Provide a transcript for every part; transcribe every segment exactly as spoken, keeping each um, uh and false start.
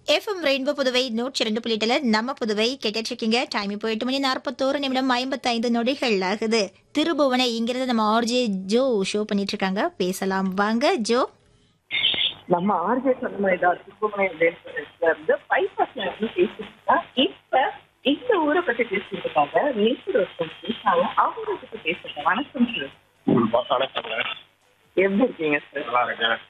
FM rainbow Puduvai நூற்றி ரெண்டு புள்ளிட்டுல நம்ம புதுவை கேட்டுட்டு இருக்கீங்க. டைம் இப்போ எட்டு மணி நாற்பத்தோரு நிமிடம் ஐம்பத்தைந்து நொடிகள் ஆகுது. திருபுவனை இங்கிருந்து நம்ம ஆர்ஜே ஜோ ஷோ பண்ணிட்டு இருக்காங்க. பேசலாம் வாங்க ஜோ. நம்ம ஆர்ஜே சொன்ன மாதிரி தான் திருப்புவனை இருந்து பைபாஸ்ல இருந்து பேசிட்டு இப்ப இந்த ஊரை பத்தி பேசிட்டு இருக்காங்க. நேற்று ஒருத்தர் பேசாங்க, அவங்களை பத்தி பேசுறேன். வணக்கம் சார். வணக்கங்க. எப்படி இருக்கீங்க சார்? நல்லா இருக்கேன்.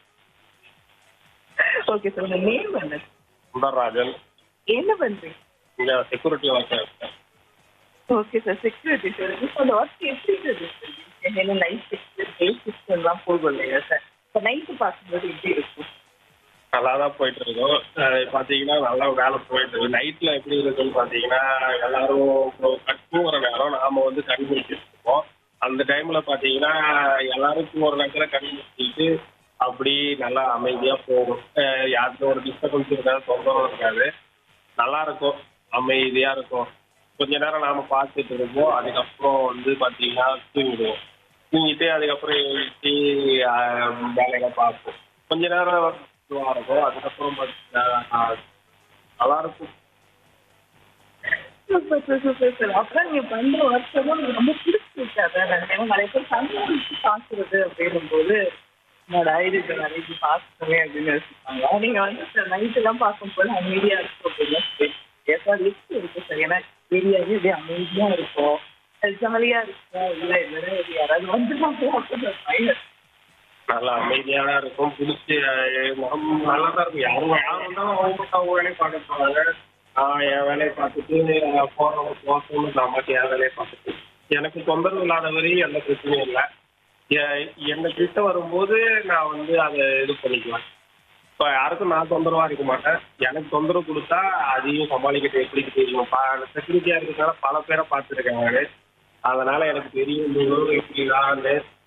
ஓகே சார், உங்க நேம் என்ன? சுந்தரராஜன். என்ன பண்றீங்க? இங்க செக்யூரிட்டி ஒர்க்கர் இருக்கேன். Okay sir, security sir. இப்போ அந்த ஒர்க் எப்படி இருக்கு? என்ன நைட் ஷிஃப்ட், டே ஷிஃப்ட் எல்லாம் போகும் இல்லையா சார்? இப்போ நைட்டு பார்க்கும்போது எப்படி இருக்கும்? நல்லா தான் போயிட்டு இருக்கோம். அஹ் பாத்தீங்கன்னா நல்லா வேலை போயிட்டு இருக்கு. நைட்ல எப்படி இருக்குன்னு பாத்தீங்கன்னா எல்லாரும் இப்போ கட் தூங்குற நேரம் நாம வந்து கண் முடிச்சுட்டு இருக்கோம். அந்த டைம்ல பாத்தீங்கன்னா எல்லாரும் தூங்குற நேரத்துல கண் முடிச்சுட்டு அப்படி நல்லா அமைதியா போகும். அஹ் யாருக்கும் ஒரு டிஸ்டர்பன்ஸ் இருக்காது, தொந்தரவு இருக்காது. நல்லா இருக்கும், அமைதியா இருக்கும். கொஞ்ச நேரம் நாம பார்த்துட்டு இருப்போம். அதுக்கப்புறம் வந்து பாத்தீங்கன்னா தூங்கிடுவோம். தூங்கிட்டு அதுக்கப்புறம் எழுச்சி வேலைகளை பார்ப்போம். கொஞ்ச நேரம் இதுவா இருக்கும். அதுக்கப்புறம் பாத்தீங்கன்னா நல்லா இருக்கும். Super sir, super sir. அப்புறம் நீங்க பண்ற ஒர்க் எல்லாம் உங்களுக்கு ரொம்ப பிடிச்சிருக்காது. நிறைய பேர் கண்டுபிடிச்சு பார்க்கறது அப்படின்னும் போது என்னோட ஐடியா நிறைய பேர் பார்க்கணுமே அப்படின்னு யோசிப்பாங்க. நீங்க வந்து சார் நைட் எல்லாம் பார்க்கும்போது அமைதியா இருக்கும் அப்படின்னா சார் எப்படி இருக்கு சார்? ஏன்னா ஏரியாவே அப்படியே அமைதியா இருக்கும், ஜாலியா இருக்கும். இல்ல இல்லைன்னா யாராவது வந்து பையன் நல்லா அமைதியா தான் இருக்கும். பிடிச்சி நல்லா தான் இருக்கும். யாரும் யாரும் வந்தாலும் அவங்க அவங்க வேலையை பார்க்க போறாங்க. நான் என் வேலையை பார்த்துட்டு போறவங்க போகணும்னு நான் மட்டும் என் வேலையை பார்த்துட்டு எனக்கு தொந்தரவு இல்லாத வரையும் எந்த பிரச்சனையும் இல்லை. என்னை கிட்ட வரும்போது நான் வந்து அதை இது பண்ணிக்குவேன். இப்போ யாருக்கும் நான் தொந்தரவா இருக்க மாட்டேன். எனக்கு தொந்தரவு கொடுத்தா அதையும் சமாளிக்கிட்டு எப்படி தெரியும். செக்யூரிட்டியா இருக்கிறதுனால பல பேரை பார்த்துருக்கேன் நான். அதனால எனக்கு தெரியும் இந்த ஊர் இப்படிதான்